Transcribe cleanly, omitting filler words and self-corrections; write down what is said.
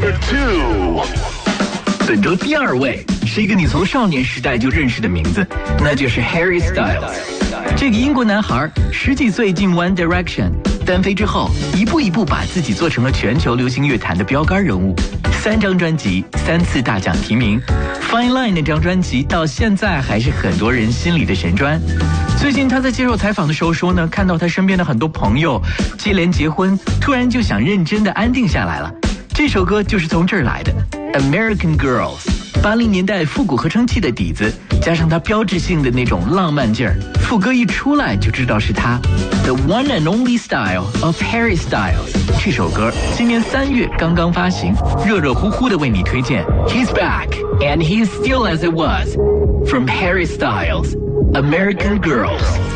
2。本周第2位是一个你从少年时代就认识的名字，那就是 Harry Styles。这个英国男孩10几岁进 One Direction， 单飞之后一步一步把自己做成了全球流行乐坛的标杆人物，3张专辑，3次大奖提名。Fine Line 那张专辑到现在还是很多人心里的神专。最近他在接受采访的时候说呢，看到他身边的很多朋友接连结婚，突然就想认真的安定下来了。这首歌就是从这儿来的 American Girls。80年代复古合成器的底子，加上他标志性的那种浪漫劲儿，副歌一出来就知道是他 The One and Only Style of Harry Styles。 这首歌今年3月刚刚发行，热热乎乎的为你推荐 He's Back and He's Still As It Was from Harry Styles American Girls。